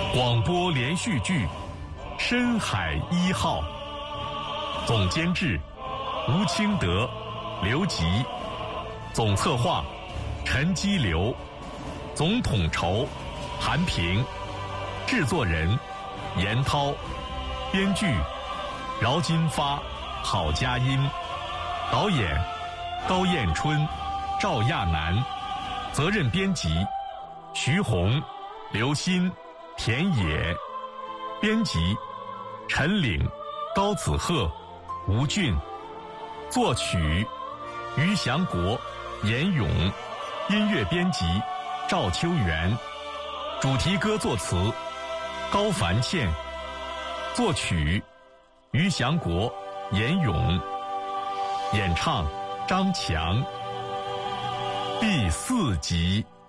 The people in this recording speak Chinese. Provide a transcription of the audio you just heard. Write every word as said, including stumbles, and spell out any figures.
广播连续剧《深海一号》，总监制吴清德、刘吉，总策划陈基流，总统筹韩平，制作人严涛，编剧饶金发、郝佳音，导演高彦春、赵亚楠，责任编辑徐红、刘鑫、田野，编辑陈岭、高子鹤、吴俊，作曲于祥国、严勇，音乐编辑赵秋元，主题歌作词高凡倩，作曲于祥国、严勇，演唱张强。第四集。